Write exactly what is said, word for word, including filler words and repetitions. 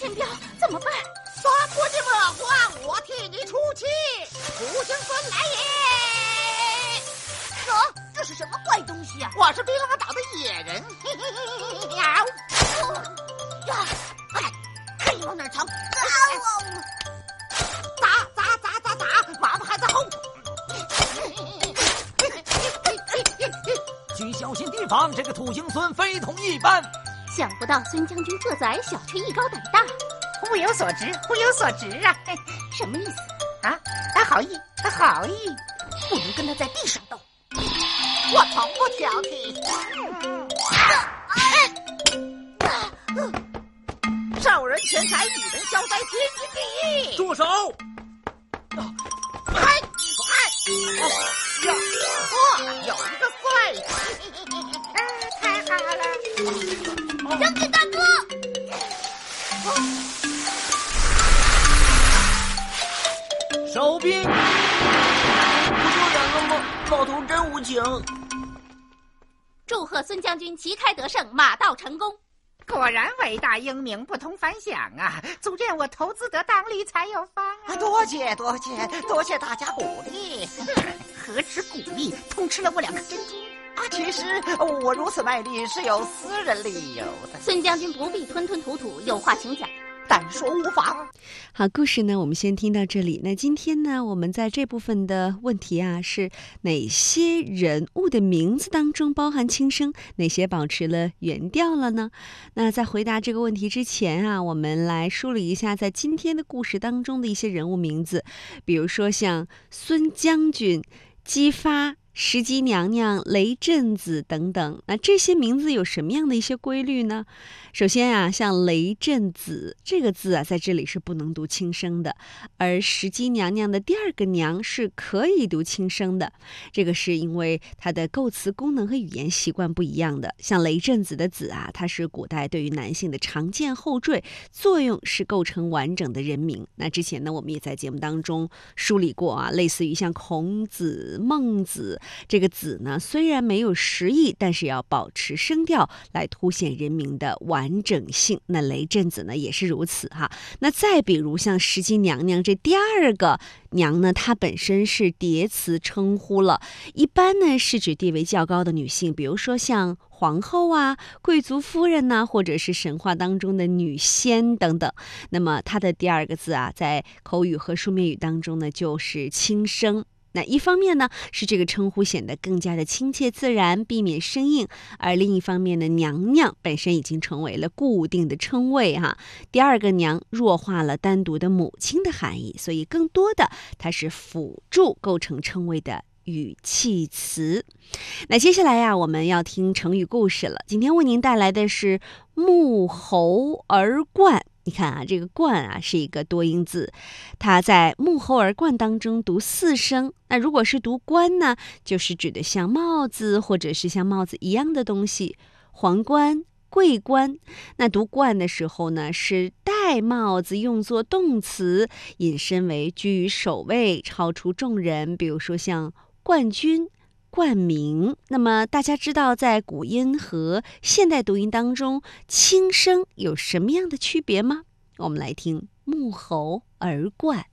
剑镖，怎么办？ 耍过的莫慌，我替你出气。土行孙来也！ 喏，这是什么怪东西啊？ 我是槟榔岛的野人。嘿嘿嘿嘿嘿！ 呀！哎，看你往哪藏！ 打打打打打！妈妈还在后。 请小心提防，这个土行孙非同一般。 想不到孙将军个子矮小，却艺高胆大。 物有所值，物有所值啊！ 什么意思啊？啊，好意，好意。 不如跟他在地上斗。 我从不挑剔。受人钱财，与人消灾，天经地义。 住手！ 哎哎！呀！哇，有一个帅气！啊，太好了！ 将军大哥！ 收兵！ 不就两个吗？老头真无情。 祝贺孙将军旗开得胜，马到成功。 果然伟大英明，不同凡响啊！足见我投资得当，理财有方啊！多谢多谢多谢大家鼓励。何止鼓励，痛吃了我两颗珍珠啊！其实我如此卖力是有私人理由的。 孙将军不必吞吞吐吐，有话请讲。 但说无妨。 好，故事呢我们先听到这里。那今天呢我们在这部分的问题啊是哪些人物的名字当中包含轻声，哪些保持了原调了呢？那在回答这个问题之前啊，我们来梳理一下在今天的故事当中的一些人物名字，比如说像孙将军、姬发、石矶娘娘、雷震子等等。那这些名字有什么样的一些规律呢？首先啊，像雷震子这个字啊，在这里是不能读轻声的，而石矶娘娘的第二个娘是可以读轻声的。这个是因为它的构词功能和语言习惯不一样的。像雷震子的子啊，它是古代对于男性的常见后缀，作用是构成完整的人名。那之前呢，我们也在节目当中梳理过啊，类似于像孔子、孟子，这个子呢虽然没有实义，但是要保持声调来凸显人名的完整性。那雷震子呢也是如此哈。那再比如像石矶娘娘这第二个娘呢，她本身是叠词称呼了，一般呢是指地位较高的女性，比如说像皇后啊、贵族夫人呐、啊，或者是神话当中的女仙等等。那么她的第二个字啊，在口语和书面语当中呢就是轻声。那一方面呢，是这个称呼显得更加的亲切自然，避免生硬；而另一方面呢，娘娘本身已经成为了固定的称谓哈。第二个娘弱化了单独的母亲的含义，所以更多的它是辅助构成称谓的语气词。那接下来呀、啊，我们要听成语故事了。今天为您带来的是沐猴而冠。你看啊，这个冠啊是一个多音字，它在沐猴而冠当中读四声。那如果是读冠呢，就是指的像帽子或者是像帽子一样的东西，皇冠、桂冠。那读冠的时候呢，是戴帽子用作动词，引申为居于首位，超出众人，比如说像冠军、冠名。那么大家知道在古音和现代读音当中轻声有什么样的区别吗？我们来听沐猴而冠。